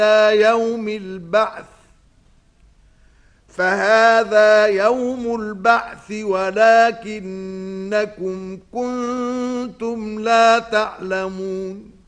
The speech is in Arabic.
يوم البعث، فهذا يوم البعث ولكنكم كنتم لا تعلمون.